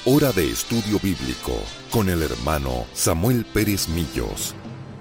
Hora de estudio bíblico con el hermano Samuel Pérez Millos.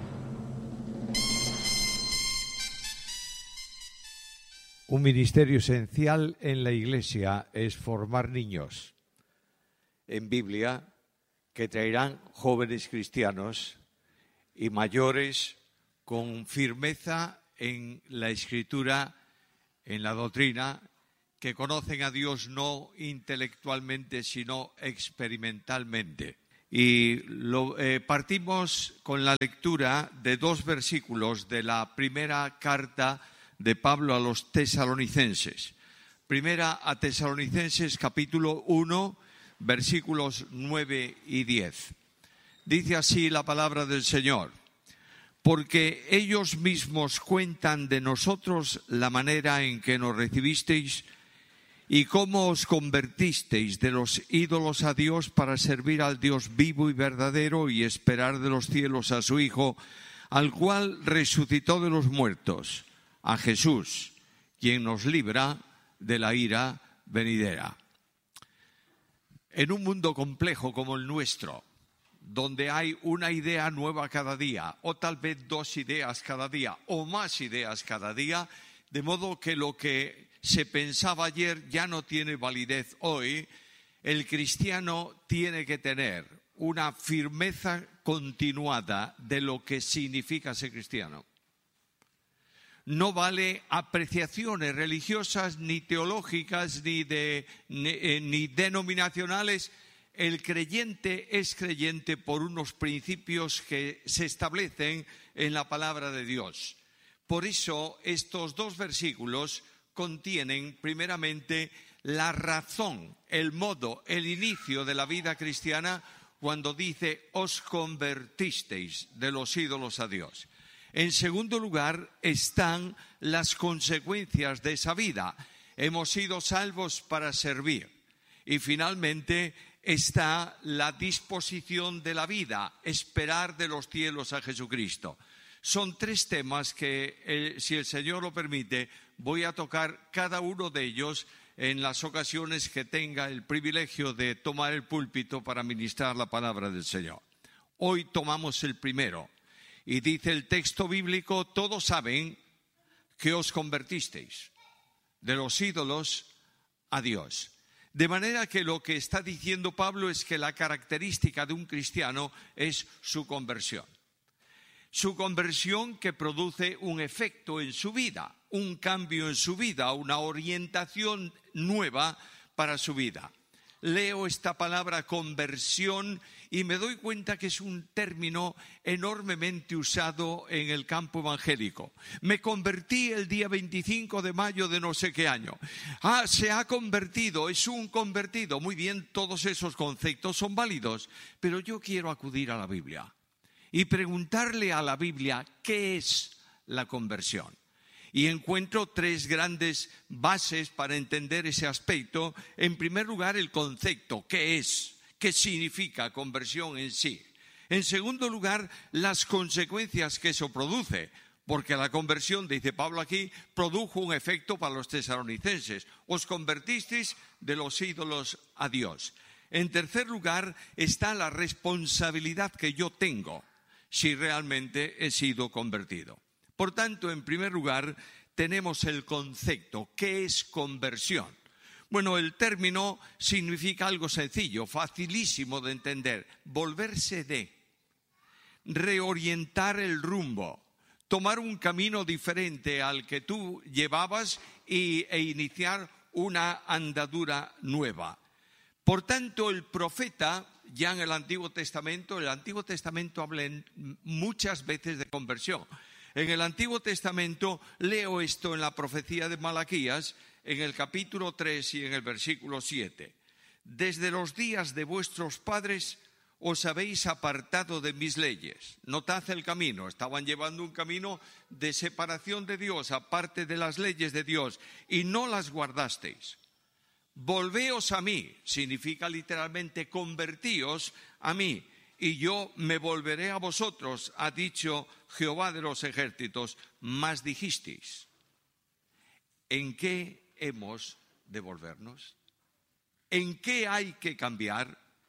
Un ministerio esencial en la Iglesia es formar niños en Biblia que traerán jóvenes cristianos y mayores con firmeza en la Escritura, en la doctrina, que conocen a Dios no intelectualmente, sino experimentalmente. Y partimos con la lectura de 2 versículos de la primera carta de Pablo a los tesalonicenses. Primera a Tesalonicenses, capítulo 1, versículos 9 y 10. Dice así la palabra del Señor: porque ellos mismos cuentan de nosotros la manera en que nos recibisteis y cómo os convertisteis de los ídolos a Dios para servir al Dios vivo y verdadero y esperar de los cielos a su Hijo, al cual resucitó de los muertos, a Jesús, quien nos libra de la ira venidera. En un mundo complejo como el nuestro, donde hay una idea nueva cada día, o tal vez 2 ideas cada día, o más ideas cada día, de modo que lo que se pensaba ayer ya no tiene validez hoy, el cristiano tiene que tener una firmeza continuada de lo que significa ser cristiano. No vale apreciaciones religiosas, ni teológicas, ni denominacionales. El creyente es creyente por unos principios que se establecen en la palabra de Dios. Por eso estos 2 versículos contienen primeramente la razón, el modo, el inicio de la vida cristiana cuando dice os convertisteis de los ídolos a Dios. En segundo lugar están las consecuencias de esa vida. Hemos sido salvos para servir. Y finalmente está la disposición de la vida, esperar de los cielos a Jesucristo. Son 3 temas que, si el Señor lo permite, voy a tocar cada uno de ellos en las ocasiones que tenga el privilegio de tomar el púlpito para ministrar la palabra del Señor. Hoy tomamos el primero y dice el texto bíblico: todos saben que os convertisteis de los ídolos a Dios. De manera que lo que está diciendo Pablo es que la característica de un cristiano es su conversión. Su conversión que produce un efecto en su vida, un cambio en su vida, una orientación nueva para su vida. Leo esta palabra conversión y me doy cuenta que es un término enormemente usado en el campo evangélico. Me convertí el día 25 de mayo de no sé qué año. Se ha convertido, es un convertido. Muy bien, todos esos conceptos son válidos, pero yo quiero acudir a la Biblia y preguntarle a la Biblia qué es la conversión. Y encuentro 3 grandes bases para entender ese aspecto. En primer lugar, el concepto, ¿qué es? ¿Qué significa conversión en sí? En segundo lugar, las consecuencias que eso produce, porque la conversión, dice Pablo aquí, produjo un efecto para los tesalonicenses. Os convertisteis de los ídolos a Dios. En tercer lugar, está la responsabilidad que yo tengo si realmente he sido convertido. Por tanto, en primer lugar, tenemos el concepto. ¿Qué es conversión? Bueno, el término significa algo sencillo, facilísimo de entender. Volverse de, reorientar el rumbo, tomar un camino diferente al que tú llevabas e iniciar una andadura nueva. Por tanto, el profeta, ya en el Antiguo Testamento habla muchas veces de conversión. En el Antiguo Testamento leo esto en la profecía de Malaquías, en el capítulo 3 y en el versículo 7. Desde los días de vuestros padres os habéis apartado de mis leyes. Notad el camino, estaban llevando un camino de separación de Dios, aparte de las leyes de Dios, y no las guardasteis. Volveos a mí, significa literalmente convertíos a mí, y yo me volveré a vosotros, ha dicho Jehová de los ejércitos. Mas dijisteis, ¿en qué hemos de volvernos? ¿En qué hay que cambiar?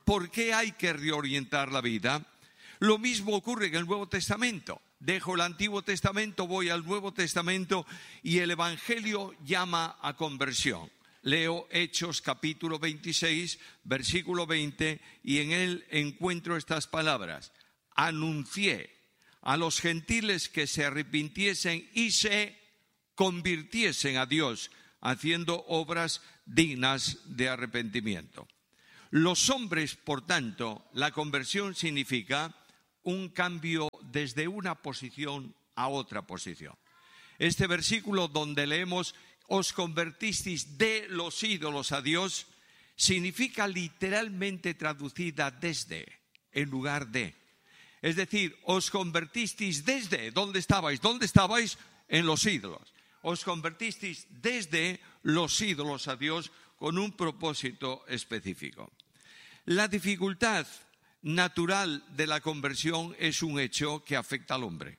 ¿por qué hay que reorientar la vida? Lo mismo ocurre en el Nuevo Testamento. Dejo el Antiguo Testamento, voy al Nuevo Testamento y el Evangelio llama a conversión. Leo Hechos capítulo 26, versículo 20, y en él encuentro estas palabras: anuncié a los gentiles que se arrepintiesen y se convirtiesen a Dios, haciendo obras dignas de arrepentimiento. Los hombres, por tanto, la conversión significa un cambio desde una posición a otra posición. Este versículo donde leemos os convertisteis de los ídolos a Dios, significa literalmente traducida desde, en lugar de. Es decir, os convertisteis desde, ¿dónde estabais? ¿Dónde estabais? En los ídolos. Os convertisteis desde los ídolos a Dios con un propósito específico. La dificultad natural de la conversión es un hecho que afecta al hombre.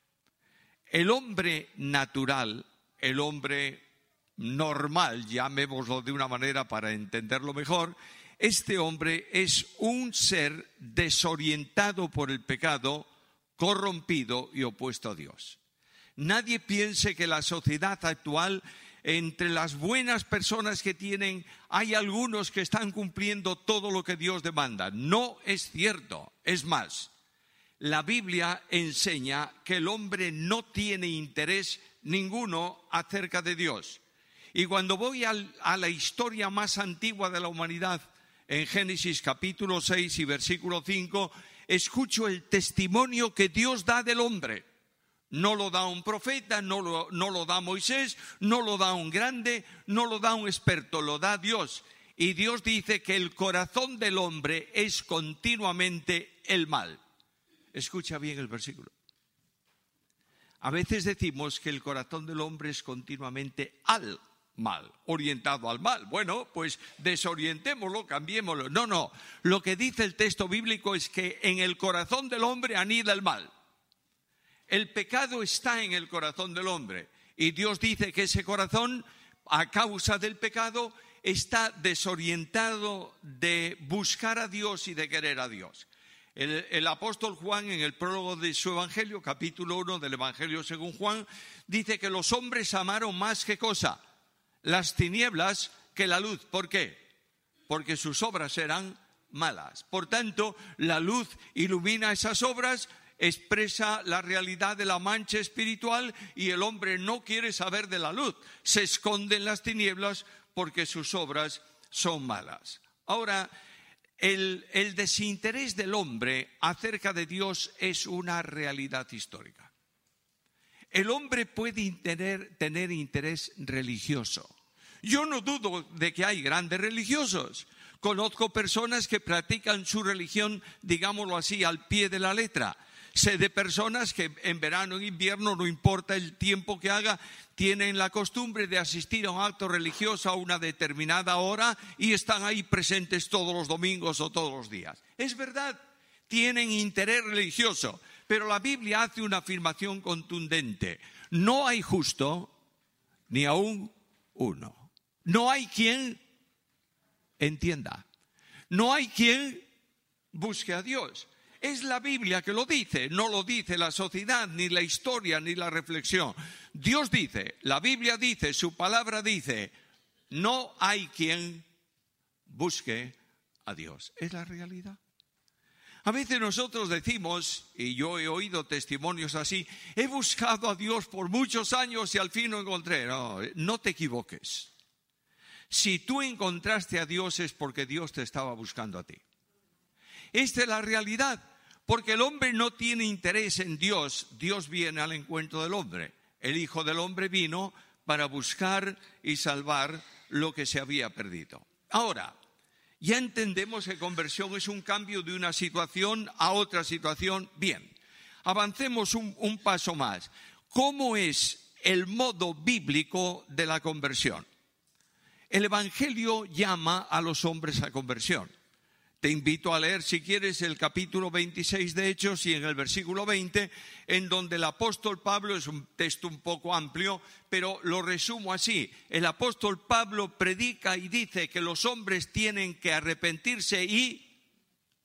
El hombre natural, el hombre normal, llamémoslo de una manera para entenderlo mejor, este hombre es un ser desorientado por el pecado, corrompido y opuesto a Dios. Nadie piense que la sociedad actual, entre las buenas personas que tienen, hay algunos que están cumpliendo todo lo que Dios demanda. No es cierto. Es más, la Biblia enseña que el hombre no tiene interés ninguno acerca de Dios. Y cuando voy a la historia más antigua de la humanidad, en Génesis capítulo 6 y versículo 5, escucho el testimonio que Dios da del hombre. No lo da un profeta, no lo da Moisés, no lo da un grande, no lo da un experto, lo da Dios. Y Dios dice que el corazón del hombre es continuamente el mal. Escucha bien el versículo. A veces decimos que el corazón del hombre es continuamente al mal, orientado al mal. Bueno, pues desorientémoslo, cambiémoslo. No. Lo que dice el texto bíblico es que en el corazón del hombre anida el mal. El pecado está en el corazón del hombre y Dios dice que ese corazón, a causa del pecado, está desorientado de buscar a Dios y de querer a Dios. El apóstol Juan, en el prólogo de su Evangelio, capítulo 1 del Evangelio según Juan, dice que los hombres amaron más que cosa, las tinieblas que la luz. ¿Por qué? Porque sus obras eran malas. Por tanto, la luz ilumina esas obras, expresa la realidad de la mancha espiritual y el hombre no quiere saber de la luz. Se esconde en las tinieblas porque sus obras son malas. Ahora, el desinterés del hombre acerca de Dios es una realidad histórica. El hombre puede tener interés religioso. Yo no dudo de que hay grandes religiosos. Conozco personas que practican su religión, digámoslo así, al pie de la letra. Sé de personas que en verano, en invierno, no importa el tiempo que haga, tienen la costumbre de asistir a un acto religioso a una determinada hora y están ahí presentes todos los domingos o todos los días. Es verdad, tienen interés religioso, pero la Biblia hace una afirmación contundente. No hay justo ni aún uno. No hay quien entienda. No hay quien busque a Dios. Es la Biblia que lo dice, no lo dice la sociedad, ni la historia, ni la reflexión. Dios dice, la Biblia dice, su palabra dice, no hay quien busque a Dios. Es la realidad. A veces nosotros decimos, y yo he oído testimonios así, he buscado a Dios por muchos años y al fin lo encontré. No te equivoques. Si tú encontraste a Dios es porque Dios te estaba buscando a ti. Esta es la realidad, porque el hombre no tiene interés en Dios. Dios viene al encuentro del hombre. El Hijo del Hombre vino para buscar y salvar lo que se había perdido. Ahora, ya entendemos que conversión es un cambio de una situación a otra situación. Bien, avancemos un paso más. ¿Cómo es el modo bíblico de la conversión? El Evangelio llama a los hombres a conversión. Te invito a leer, si quieres, el capítulo 26 de Hechos y en el versículo 20, en donde el apóstol Pablo, es un texto un poco amplio, pero lo resumo así. El apóstol Pablo predica y dice que los hombres tienen que arrepentirse y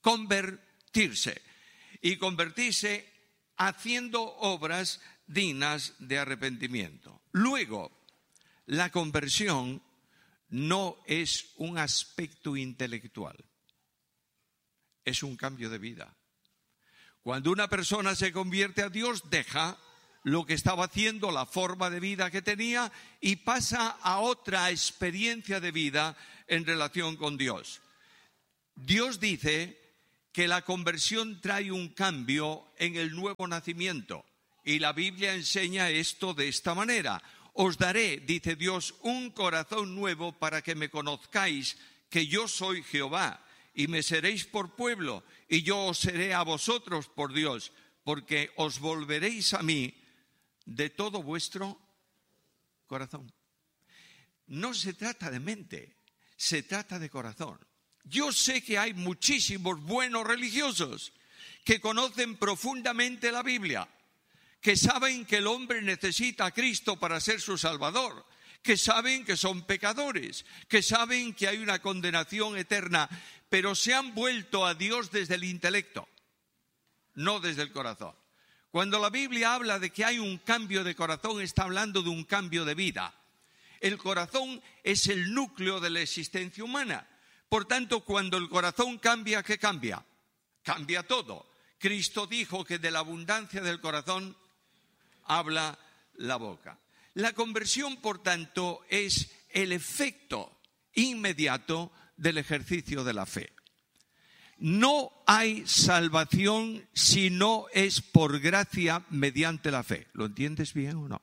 convertirse. Y convertirse haciendo obras dignas de arrepentimiento. Luego, la conversión no es un aspecto intelectual, es un cambio de vida. Cuando una persona se convierte a Dios, deja lo que estaba haciendo, la forma de vida que tenía, y pasa a otra experiencia de vida en relación con Dios. Dios dice que la conversión trae un cambio en el nuevo nacimiento, y la Biblia enseña esto de esta manera. Os daré, dice Dios, un corazón nuevo para que me conozcáis que yo soy Jehová, y me seréis por pueblo, y yo os seré a vosotros por Dios, porque os volveréis a mí de todo vuestro corazón. No se trata de mente, se trata de corazón. Yo sé que hay muchísimos buenos religiosos que conocen profundamente la Biblia, que saben que el hombre necesita a Cristo para ser su Salvador, que saben que son pecadores, que saben que hay una condenación eterna, pero se han vuelto a Dios desde el intelecto, no desde el corazón. Cuando la Biblia habla de que hay un cambio de corazón, está hablando de un cambio de vida. El corazón es el núcleo de la existencia humana. Por tanto, cuando el corazón cambia, ¿qué cambia? Cambia todo. Cristo dijo que de la abundancia del corazón habla la boca. La conversión, por tanto, es el efecto inmediato del ejercicio de la fe. No hay salvación si no es por gracia mediante la fe. ¿Lo entiendes bien o no?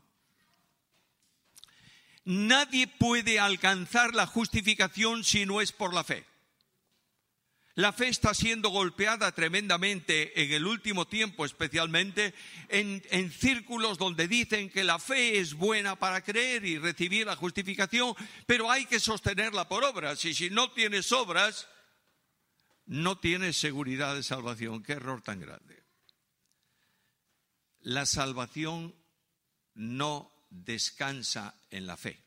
Nadie puede alcanzar la justificación si no es por la fe. La fe está siendo golpeada tremendamente en el último tiempo, especialmente en círculos donde dicen que la fe es buena para creer y recibir la justificación, pero hay que sostenerla por obras. Y si no tienes obras, no tienes seguridad de salvación. ¡Qué error tan grande! La salvación no descansa en la fe,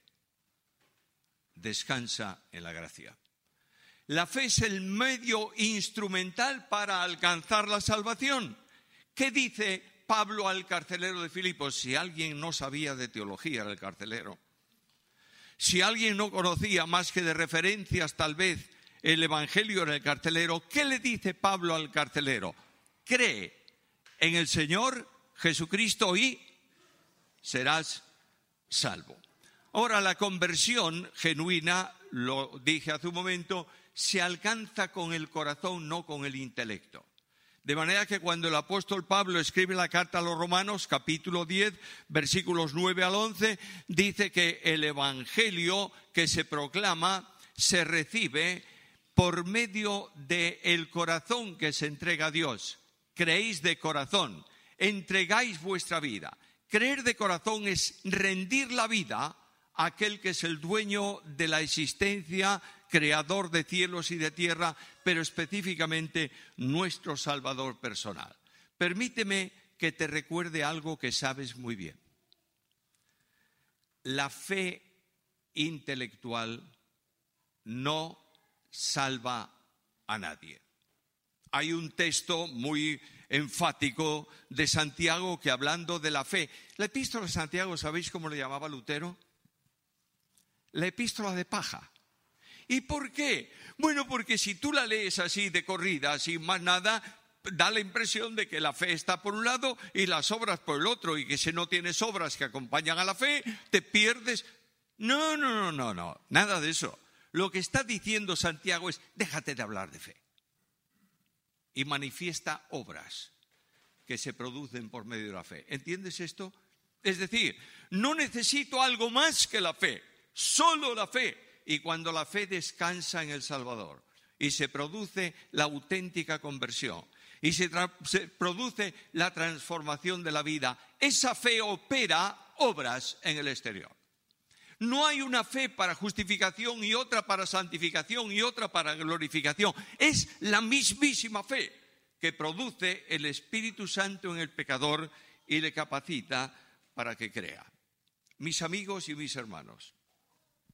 descansa en la gracia. La fe es el medio instrumental para alcanzar la salvación. ¿Qué dice Pablo al carcelero de Filipos? Si alguien no sabía de teología, era el carcelero. Si alguien no conocía más que de referencias, tal vez, el Evangelio, era el carcelero. ¿Qué le dice Pablo al carcelero? Cree en el Señor Jesucristo y serás salvo. Ahora, la conversión genuina, lo dije hace un momento, se alcanza con el corazón, no con el intelecto. De manera que cuando el apóstol Pablo escribe la carta a los Romanos, capítulo 10, versículos 9 al 11, dice que el evangelio que se proclama se recibe por medio del corazón que se entrega a Dios. Creéis de corazón, entregáis vuestra vida. Creer de corazón es rendir la vida a aquel que es el dueño de la existencia, creador de cielos y de tierra, pero específicamente nuestro Salvador personal. Permíteme que te recuerde algo que sabes muy bien. La fe intelectual no salva a nadie. Hay un texto muy enfático de Santiago que, hablando de la fe, la epístola de Santiago, ¿sabéis cómo le llamaba Lutero? La epístola de paja. ¿Y por qué? Bueno, porque si tú la lees así de corrida, sin más nada, da la impresión de que la fe está por un lado y las obras por el otro, y que si no tienes obras que acompañan a la fe, te pierdes. No, nada de eso. Lo que está diciendo Santiago es: déjate de hablar de fe y manifiesta obras que se producen por medio de la fe. ¿Entiendes esto? Es decir, no necesito algo más que la fe, solo la fe. Y cuando la fe descansa en el Salvador y se produce la auténtica conversión y se produce la transformación de la vida, esa fe opera obras en el exterior. No hay una fe para justificación y otra para santificación y otra para glorificación. Es la mismísima fe que produce el Espíritu Santo en el pecador y le capacita para que crea. Mis amigos y mis hermanos,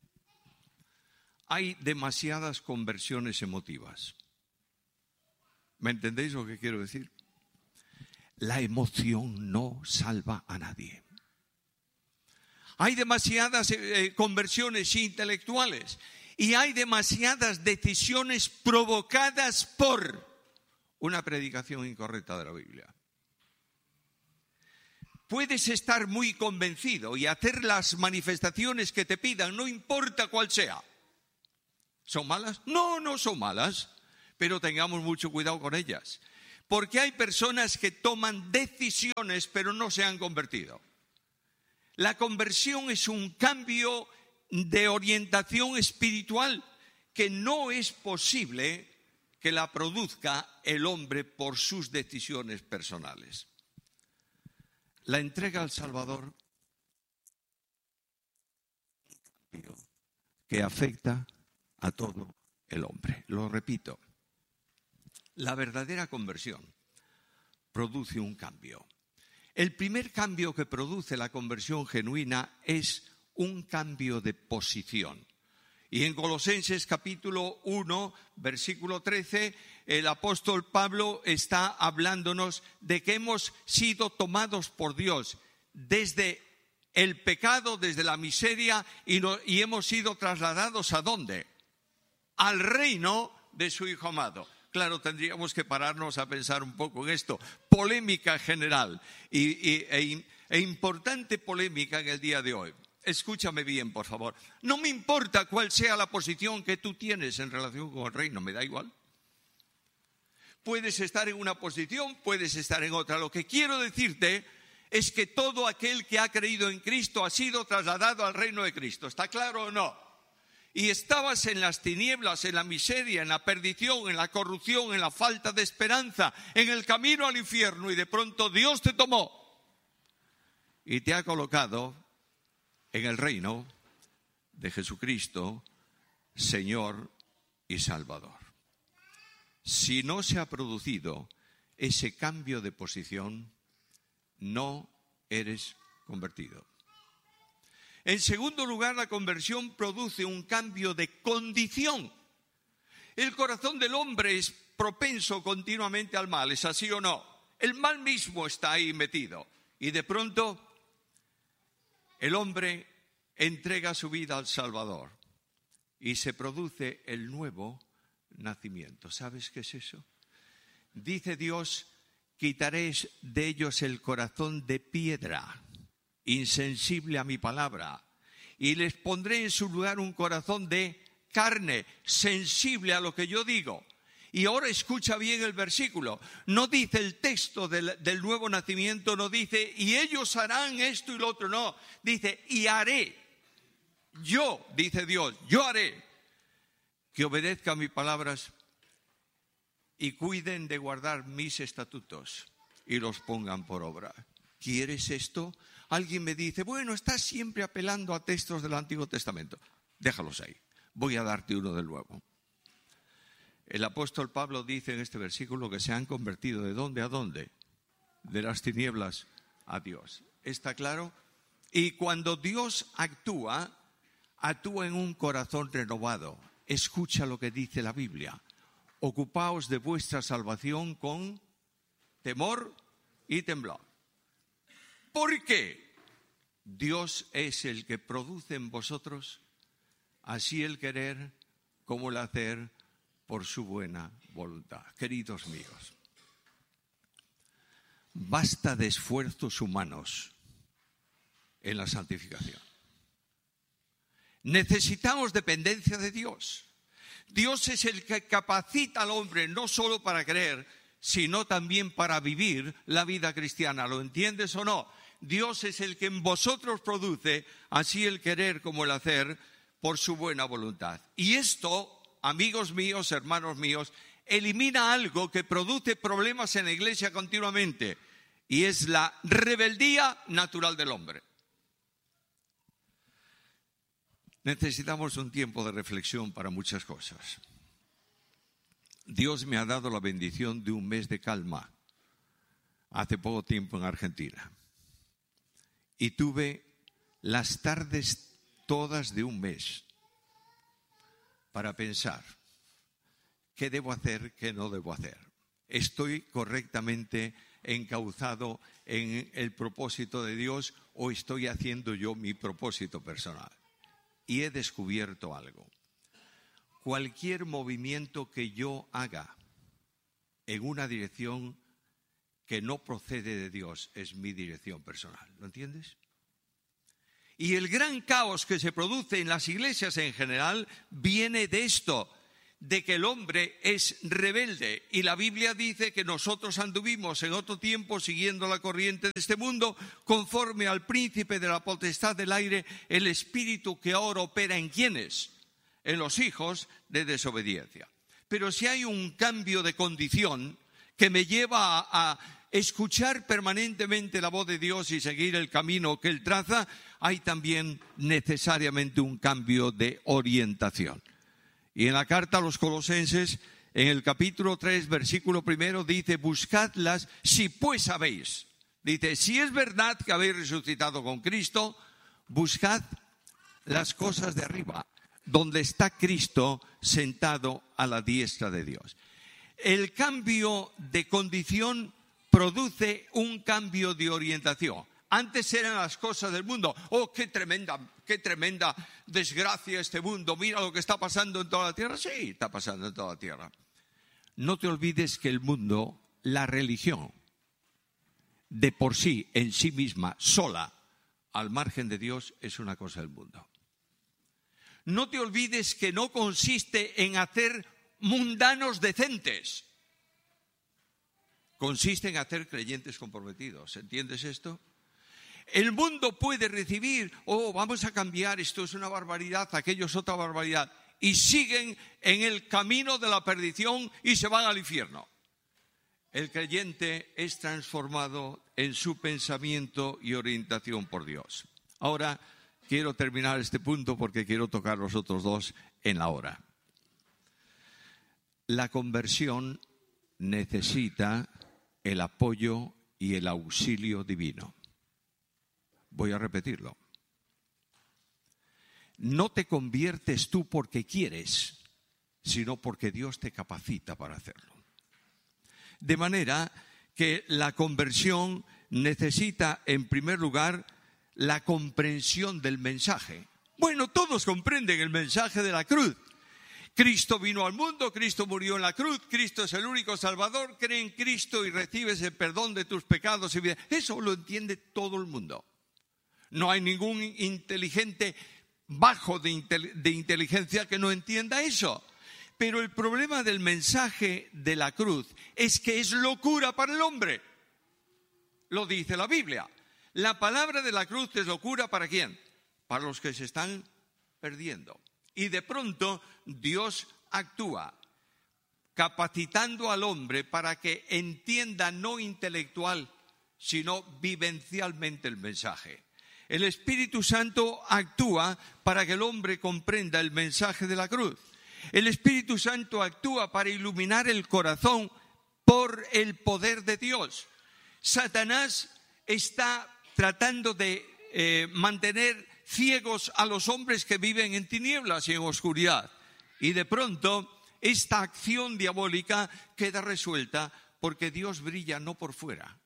hay demasiadas conversiones emotivas. ¿Me entendéis lo que quiero decir? La emoción no salva a nadie. Hay demasiadas conversiones intelectuales y hay demasiadas decisiones provocadas por una predicación incorrecta de la Biblia. Puedes estar muy convencido y hacer las manifestaciones que te pidan, no importa cuál sea. ¿Son malas? No, no son malas, pero tengamos mucho cuidado con ellas. Porque hay personas que toman decisiones pero no se han convertido. La conversión es un cambio de orientación espiritual que no es posible que la produzca el hombre por sus decisiones personales. La entrega al Salvador que afecta a todo el hombre. Lo repito, la verdadera conversión produce un cambio. El primer cambio que produce la conversión genuina es un cambio de posición. Y en Colosenses capítulo 1, versículo 13, el apóstol Pablo está hablándonos de que hemos sido tomados por Dios desde el pecado, desde la miseria, y hemos sido trasladados ¿a dónde? Al reino de su Hijo amado. Claro, tendríamos que pararnos a pensar un poco en esto. Polémica general e importante polémica en el día de hoy. Escúchame bien, por favor. No me importa cuál sea la posición que tú tienes en relación con el reino, me da igual. Puedes estar en una posición, puedes estar en otra. Lo que quiero decirte es que todo aquel que ha creído en Cristo ha sido trasladado al reino de Cristo. ¿Está claro o no? Y estabas en las tinieblas, en la miseria, en la perdición, en la corrupción, en la falta de esperanza, en el camino al infierno, y de pronto Dios te tomó y te ha colocado en el reino de Jesucristo, Señor y Salvador. Si no se ha producido ese cambio de posición, no eres convertido. En segundo lugar, la conversión produce un cambio de condición. El corazón del hombre es propenso continuamente al mal, ¿es así o no? El mal mismo está ahí metido. Y de pronto, el hombre entrega su vida al Salvador y se produce el nuevo nacimiento. ¿Sabes qué es eso? Dice Dios: quitaréis de ellos el corazón de piedra, insensible a mi palabra, y les pondré en su lugar un corazón de carne, sensible a lo que yo digo. Y ahora escucha bien el versículo. No dice el texto del nuevo nacimiento, no dice y ellos harán esto y lo otro, no. Dice y haré. Yo, dice Dios, yo haré que obedezcan mis palabras y cuiden de guardar mis estatutos y los pongan por obra. ¿Quieres esto? Alguien me dice, bueno, estás siempre apelando a textos del Antiguo Testamento. Déjalos ahí. Voy a darte uno del Nuevo. El apóstol Pablo dice en este versículo que se han convertido ¿de dónde a dónde? De las tinieblas a Dios. ¿Está claro? Y cuando Dios actúa en un corazón renovado. Escucha lo que dice la Biblia. Ocupaos de vuestra salvación con temor y temblor. ¿Por qué? Dios es el que produce en vosotros así el querer como el hacer por su buena voluntad. Queridos míos, basta de esfuerzos humanos en la santificación. Necesitamos dependencia de Dios. Dios es el que capacita al hombre no solo para creer, sino también para vivir la vida cristiana. ¿Lo entiendes o no? Dios es el que en vosotros produce así el querer como el hacer por su buena voluntad. Y esto, amigos míos, hermanos míos, elimina algo que produce problemas en la iglesia continuamente, y es la rebeldía natural del hombre. Necesitamos un tiempo de reflexión para muchas cosas. Dios me ha dado la bendición de un mes de calma hace poco tiempo en Argentina. Y tuve las tardes todas de un mes para pensar qué debo hacer, qué no debo hacer. ¿Estoy correctamente encauzado en el propósito de Dios o estoy haciendo yo mi propósito personal? Y he descubierto algo. Cualquier movimiento que yo haga en una dirección que no procede de Dios es mi dirección personal. ¿Lo entiendes? Y el gran caos que se produce en las iglesias en general viene de esto, de que el hombre es rebelde. Y la Biblia dice que nosotros anduvimos en otro tiempo siguiendo la corriente de este mundo, conforme al príncipe de la potestad del aire, el espíritu que ahora opera en ¿quiénes? En los hijos de desobediencia. Pero si hay un cambio de condición que me lleva a escuchar permanentemente la voz de Dios y seguir el camino que Él traza, hay también necesariamente un cambio de orientación. Y en la carta a los Colosenses, en el capítulo 3, versículo 1, dice, buscadlas si pues sabéis. Dice, si es verdad que habéis resucitado con Cristo, buscad las cosas de arriba, donde está Cristo sentado a la diestra de Dios. El cambio de condición produce un cambio de orientación. Antes eran las cosas del mundo. ¡Oh, qué tremenda desgracia este mundo! Mira lo que está pasando en toda la tierra. Sí, está pasando en toda la tierra. No te olvides que el mundo, la religión, de por sí, en sí misma, sola, al margen de Dios, es una cosa del mundo. No te olvides que no consiste en hacer mundanos decentes. Consiste en hacer creyentes comprometidos. ¿Entiendes esto? El mundo puede recibir, vamos a cambiar, esto es una barbaridad, aquello es otra barbaridad, y siguen en el camino de la perdición y se van al infierno. El creyente es transformado en su pensamiento y orientación por Dios. Ahora quiero terminar este punto porque quiero tocar los otros dos en la hora. La conversión necesita el apoyo y el auxilio divino. Voy a repetirlo. No te conviertes tú porque quieres, sino porque Dios te capacita para hacerlo. De manera que la conversión necesita, en primer lugar, la comprensión del mensaje. Bueno, todos comprenden el mensaje de la cruz. Cristo vino al mundo, Cristo murió en la cruz, Cristo es el único Salvador, cree en Cristo y recibes el perdón de tus pecados y vida. Eso lo entiende todo el mundo. No hay ningún inteligente bajo de inteligencia que no entienda eso. Pero el problema del mensaje de la cruz es que es locura para el hombre. Lo dice la Biblia. La palabra de la cruz es locura ¿para quién? Para los que se están perdiendo. Y de pronto Dios actúa capacitando al hombre para que entienda no intelectual, sino vivencialmente el mensaje. El Espíritu Santo actúa para que el hombre comprenda el mensaje de la cruz. El Espíritu Santo actúa para iluminar el corazón por el poder de Dios. Satanás está tratando de mantener ciegos a los hombres que viven en tinieblas y en oscuridad. Y de pronto esta acción diabólica queda resuelta porque Dios brilla no por fuera,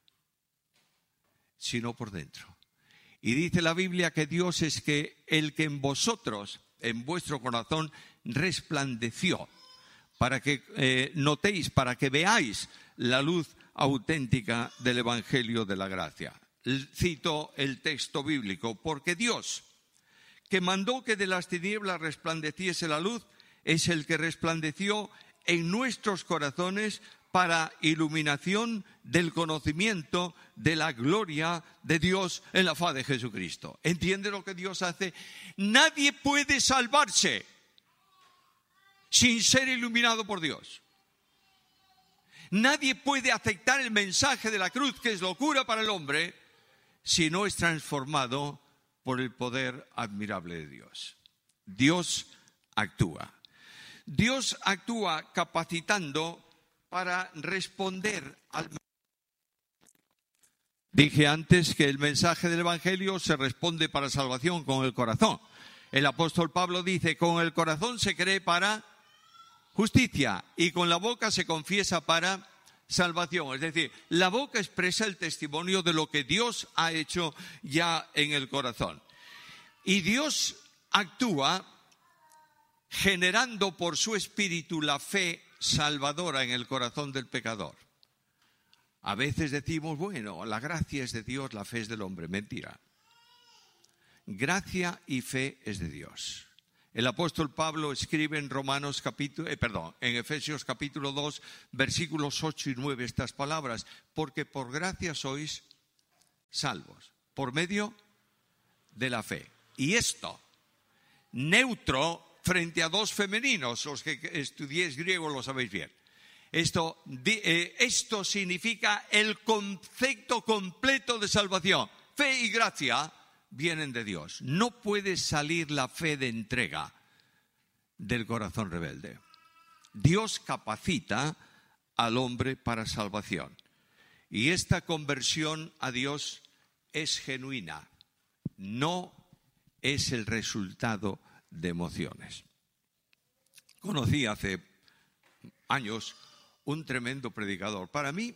sino por dentro. Y dice la Biblia que Dios es el que en vosotros, en vuestro corazón, resplandeció, para que notéis, para que veáis la luz auténtica del Evangelio de la gracia. Cito el texto bíblico, porque Dios, que mandó que de las tinieblas resplandeciese la luz, es el que resplandeció en nuestros corazones para iluminación del conocimiento de la gloria de Dios en la faz de Jesucristo. ¿Entiende lo que Dios hace? Nadie puede salvarse sin ser iluminado por Dios. Nadie puede aceptar el mensaje de la cruz, que es locura para el hombre, si no es transformado por el poder admirable de Dios. Dios actúa. Dios actúa capacitando para responder al mensaje. Dije antes que el mensaje del Evangelio se responde para salvación con el corazón. El apóstol Pablo dice, con el corazón se cree para justicia y con la boca se confiesa para salvación. Es decir, la boca expresa el testimonio de lo que Dios ha hecho ya en el corazón. Y Dios actúa generando por su espíritu la fe salvadora en el corazón del pecador. A veces decimos, bueno, la gracia es de Dios, la fe es del hombre. Mentira. Gracia y fe es de Dios. El apóstol Pablo escribe en en Efesios capítulo 2, versículos 8 y 9 estas palabras: porque por gracia sois salvos, por medio de la fe. Y esto, neutro frente a dos femeninos, los que estudiéis griego lo sabéis bien. Esto significa el concepto completo de salvación. Fe y gracia vienen de Dios. No puede salir la fe de entrega del corazón rebelde. Dios capacita al hombre para salvación. Y esta conversión a Dios es genuina, no es el resultado de emociones. Conocí hace años un tremendo predicador. Para mí,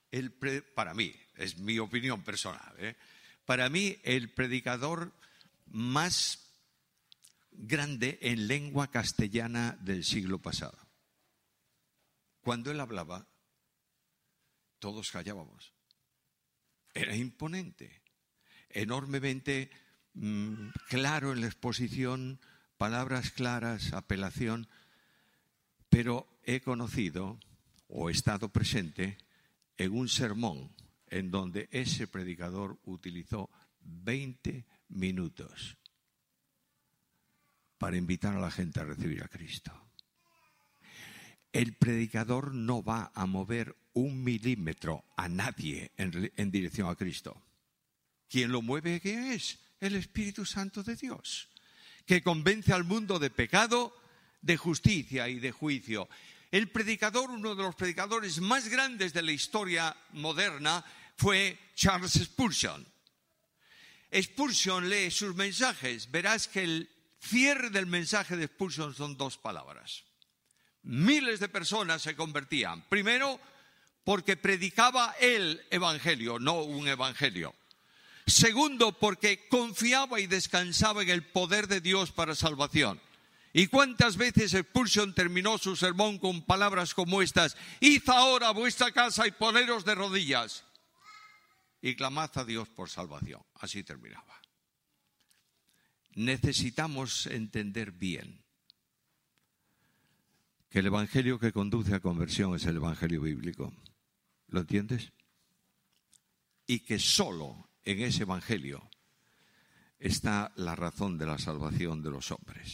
es mi opinión personal, para mí el predicador más grande en lengua castellana del siglo pasado. Cuando él hablaba, todos callábamos. Era imponente, enormemente claro en la exposición, palabras claras, apelación, pero he conocido o he estado presente en un sermón en donde ese predicador utilizó 20 minutos para invitar a la gente a recibir a Cristo. El predicador no va a mover 1 milímetro a nadie en dirección a Cristo. ¿Quién lo mueve? ¿Quién es? El Espíritu Santo de Dios, que convence al mundo de pecado, de justicia y de juicio. El predicador, uno de los predicadores más grandes de la historia moderna, fue Charles Spurgeon. Spurgeon lee sus mensajes. Verás que el cierre del mensaje de Spurgeon son 2 palabras. Miles de personas se convertían. Primero, porque predicaba el evangelio, no un evangelio. Segundo, porque confiaba y descansaba en el poder de Dios para salvación. ¿Y cuántas veces Spurgeon terminó su sermón con palabras como estas? Id ahora a vuestra casa y poneros de rodillas y clamad a Dios por salvación. Así terminaba. Necesitamos entender bien que el evangelio que conduce a conversión es el evangelio bíblico. ¿Lo entiendes? Y que solo en ese evangelio está la razón de la salvación de los hombres.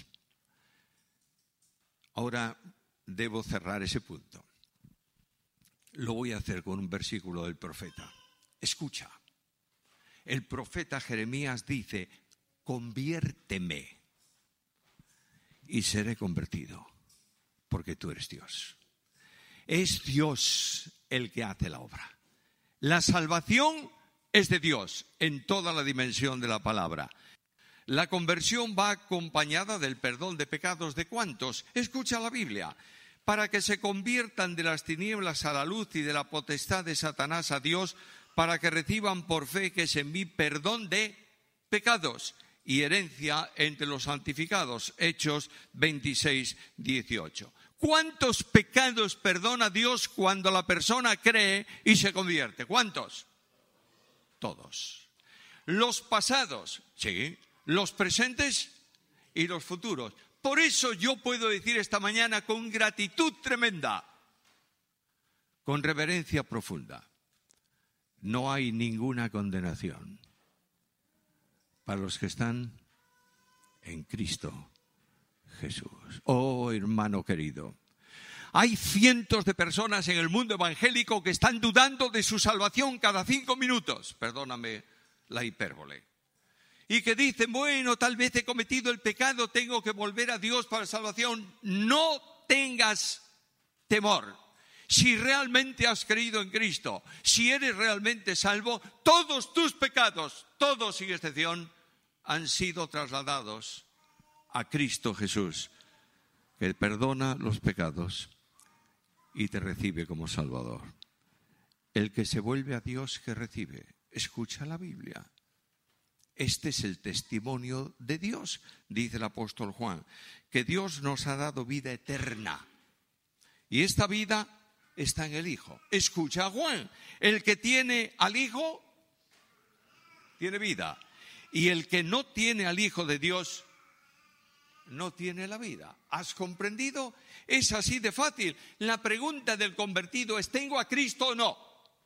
Ahora debo cerrar ese punto. Lo voy a hacer con un versículo del profeta. Escucha. El profeta Jeremías dice: conviérteme y seré convertido, porque tú eres Dios. Es Dios el que hace la obra. La salvación es de Dios en toda la dimensión de la palabra. La conversión va acompañada del perdón de pecados de ¿cuántos? Escucha la Biblia. Para que se conviertan de las tinieblas a la luz y de la potestad de Satanás a Dios, para que reciban por fe que es en mí perdón de pecados y herencia entre los santificados. Hechos 26, 18. ¿Cuántos pecados perdona Dios cuando la persona cree y se convierte? ¿Cuántos? Todos. Los pasados, sí. Los presentes y los futuros. Por eso yo puedo decir esta mañana con gratitud tremenda, con reverencia profunda: no hay ninguna condenación para los que están en Cristo Jesús. Oh, hermano querido, hay cientos de personas en el mundo evangélico que están dudando de su salvación cada 5 minutos. Perdóname la hipérbole. Y que dicen, bueno, tal vez he cometido el pecado, tengo que volver a Dios para salvación. No tengas temor. Si realmente has creído en Cristo, si eres realmente salvo, todos tus pecados, todos sin excepción, han sido trasladados a Cristo Jesús, que perdona los pecados y te recibe como Salvador. el que se vuelve a Dios que recibe. Escucha la Biblia. Este es el testimonio de Dios, dice el apóstol Juan, que Dios nos ha dado vida eterna. Y esta vida está en el Hijo. Escucha a Juan, el que tiene al Hijo, tiene vida. Y el que no tiene al Hijo de Dios, no tiene la vida. ¿Has comprendido? Es así de fácil. La pregunta del convertido es: ¿tengo a Cristo o no?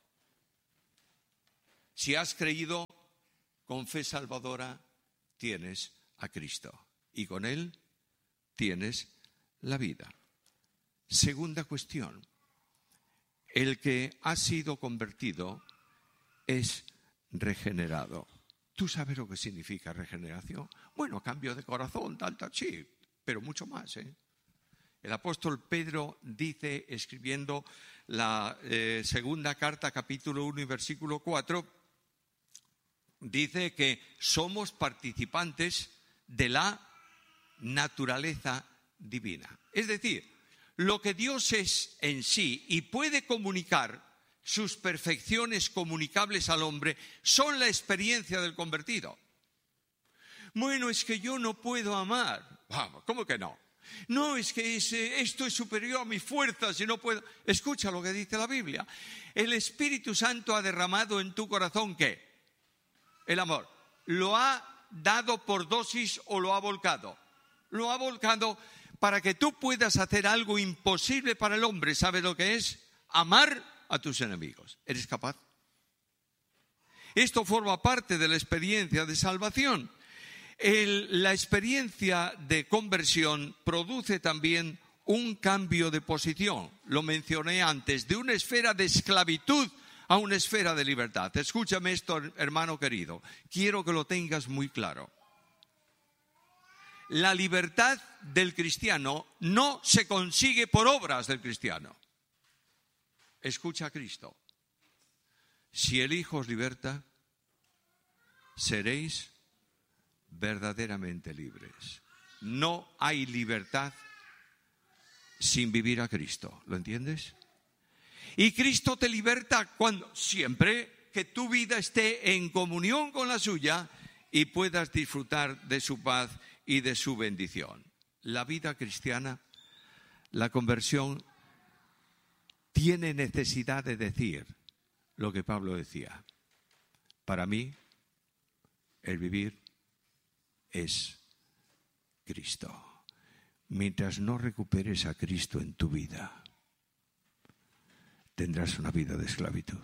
Si has creído con fe salvadora, tienes a Cristo. Y con Él tienes la vida. Segunda cuestión. El que ha sido convertido es regenerado. ¿Tú sabes lo que significa regeneración? Bueno, cambio de corazón, tal, sí, pero mucho más, ¿eh? El apóstol Pedro dice, escribiendo la segunda carta, capítulo 1 y versículo 4, dice que somos participantes de la naturaleza divina. Es decir, lo que Dios es en sí y puede comunicar, sus perfecciones comunicables al hombre, son la experiencia del convertido. Bueno, es que yo no puedo amar. Vamos, ¿cómo que no? No, es que esto es superior a mis fuerzas y no puedo. Escucha lo que dice la Biblia. El Espíritu Santo ha derramado en tu corazón, ¿qué? El amor. ¿Lo ha dado por dosis o lo ha volcado? Lo ha volcado para que tú puedas hacer algo imposible para el hombre. ¿Sabes lo que es? Amar a tus enemigos. ¿Eres capaz? Esto forma parte de la experiencia de salvación. La experiencia de conversión produce también un cambio de posición. Lo mencioné antes, de una esfera de esclavitud a una esfera de libertad. Escúchame esto, hermano querido. Quiero que lo tengas muy claro. La libertad del cristiano no se consigue por obras del cristiano. Escucha a Cristo. Si el Hijo os liberta, seréis verdaderamente libres. No hay libertad sin vivir a Cristo. ¿Lo entiendes? Y Cristo te liberta siempre que tu vida esté en comunión con la suya y puedas disfrutar de su paz y de su bendición. La vida cristiana, la conversión, tiene necesidad de decir lo que Pablo decía. Para mí, el vivir es Cristo. Mientras no recuperes a Cristo en tu vida, tendrás una vida de esclavitud.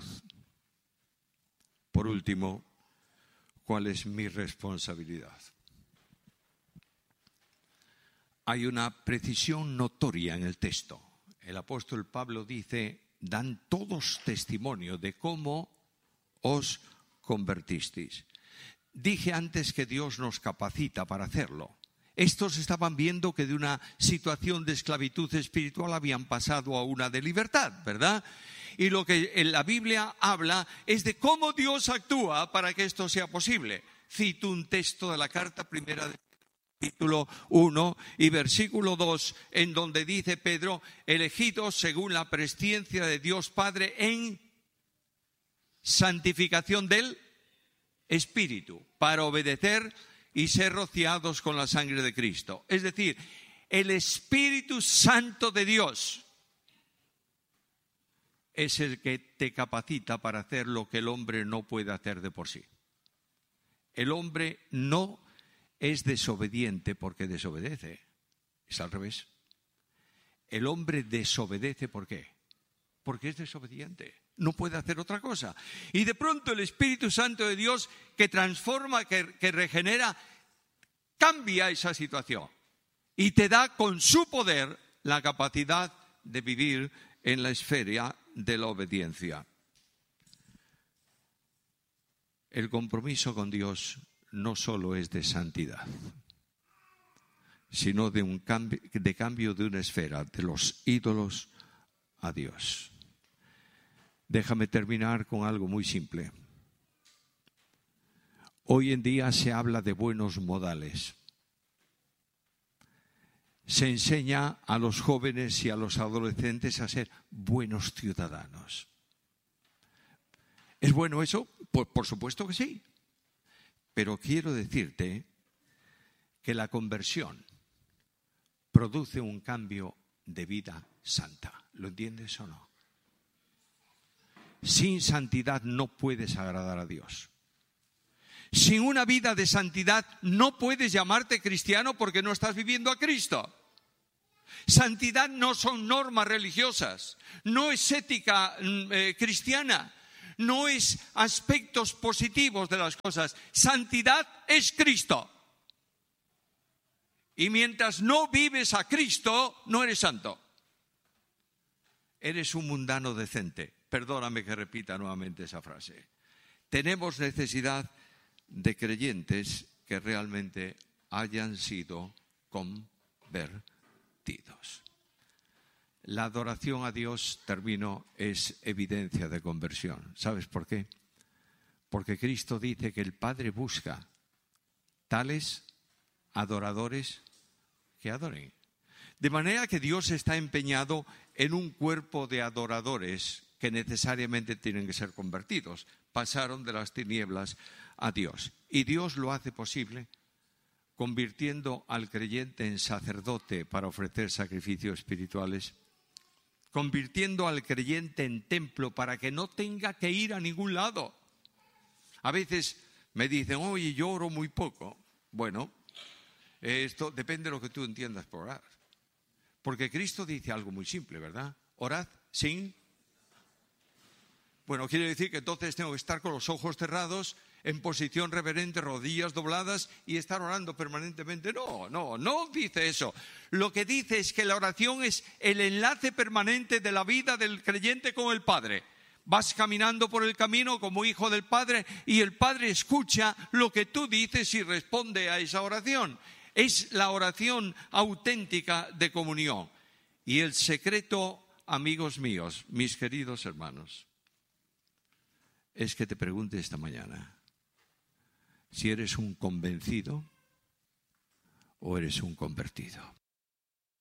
Por último, ¿cuál es mi responsabilidad? Hay una precisión notoria en el texto. El apóstol Pablo dice: dan todos testimonio de cómo os convertisteis. Dije antes que Dios nos capacita para hacerlo. Estos estaban viendo que de una situación de esclavitud espiritual habían pasado a una de libertad, ¿verdad? Y lo que en la Biblia habla es de cómo Dios actúa para que esto sea posible. Cito un texto de la carta primera de capítulo 1 y versículo 2, en donde dice Pedro: elegidos según la presciencia de Dios Padre en santificación del Espíritu, para obedecer y ser rociados con la sangre de Cristo. Es decir, el Espíritu Santo de Dios es el que te capacita para hacer lo que el hombre no puede hacer de por sí. El hombre no es desobediente porque desobedece. Es al revés. El hombre desobedece ¿por qué? Porque es desobediente. No puede hacer otra cosa. Y de pronto el Espíritu Santo de Dios, que transforma, que regenera, cambia esa situación y te da con su poder la capacidad de vivir en la esfera de la obediencia. El compromiso con Dios no solo es de santidad, sino de cambio de una esfera, de los ídolos a Dios. Déjame terminar con algo muy simple. Hoy en día se habla de buenos modales. Se enseña a los jóvenes y a los adolescentes a ser buenos ciudadanos. ¿Es bueno eso? Pues por supuesto que sí. Pero quiero decirte que la conversión produce un cambio de vida santa. ¿Lo entiendes o no? Sin santidad no puedes agradar a Dios. Sin una vida de santidad no puedes llamarte cristiano porque no estás viviendo a Cristo. Santidad no son normas religiosas, no es ética cristiana, no es aspectos positivos de las cosas. Santidad es Cristo. Y mientras no vives a Cristo, no eres santo. Eres un mundano decente. Perdóname que repita nuevamente esa frase. Tenemos necesidad de creyentes que realmente hayan sido convertidos. La adoración a Dios, termino, es evidencia de conversión. ¿Sabes por qué? Porque Cristo dice que el Padre busca tales adoradores que adoren. De manera que Dios está empeñado en un cuerpo de adoradores que necesariamente tienen que ser convertidos. Pasaron de las tinieblas a Dios. Y Dios lo hace posible convirtiendo al creyente en sacerdote para ofrecer sacrificios espirituales, convirtiendo al creyente en templo para que no tenga que ir a ningún lado. A veces me dicen, oye, yo oro muy poco. Bueno, esto depende de lo que tú entiendas por orar. Porque Cristo dice algo muy simple, ¿verdad? Orad sin... Bueno, quiere decir que entonces tengo que estar con los ojos cerrados, en posición reverente, rodillas dobladas y estar orando permanentemente. No dice eso. Lo que dice es que la oración es el enlace permanente de la vida del creyente con el Padre. Vas caminando por el camino como hijo del Padre y el Padre escucha lo que tú dices y responde a esa oración. Es la oración auténtica de comunión. Y el secreto, amigos míos, mis queridos hermanos, es que te pregunte esta mañana si eres un convencido o eres un convertido.